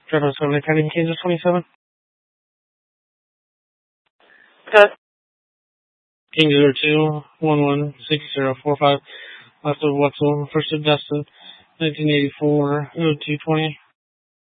Driver 7 Academy, Kansas 27. Good. King 02-116045. Last of Wetzel, first of Destin, 1984, 0220.